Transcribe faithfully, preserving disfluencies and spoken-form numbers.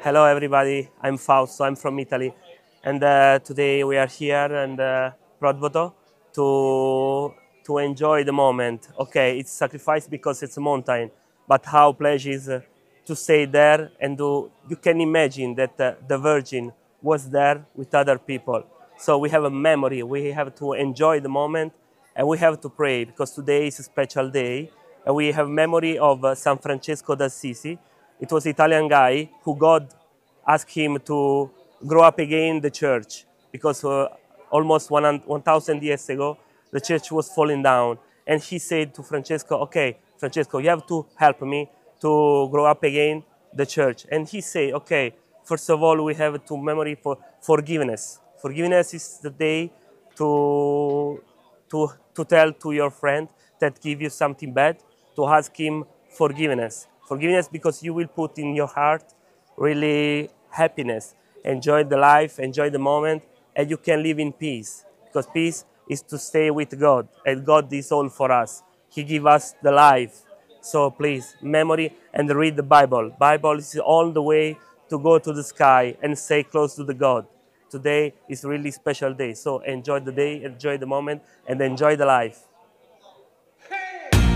Hello everybody, I'm Fausto, I'm from Italy, and uh, today we are here in uh, Rodboto to, to enjoy the moment. Okay, it's sacrifice because it's a mountain, but how pleasure is uh, to stay there and to, you can imagine that uh, the Virgin was there with other people. So we have a memory, we have to enjoy the moment and we have to pray because today is a special day and we have memory of uh, San Francesco d'Assisi. It was Italian guy who God asked him to grow up again the church because uh, almost one thousand years ago the church was falling down. And he said to Francesco, okay, Francesco, you have to help me to grow up again the church. And he said, okay, first of all, we have to memory for forgiveness. Forgiveness is the day to, to, to tell to your friend that give you something bad, to ask him forgiveness. Forgiveness because you will put in your heart really happiness, enjoy the life, enjoy the moment, and you can live in peace. Because peace is to stay with God, and God is all for us. He give us the life. So please, memory and read the Bible. Bible is all the way to go to the sky and stay close to the God. Today is really special day. So enjoy the day, enjoy the moment, and enjoy the life.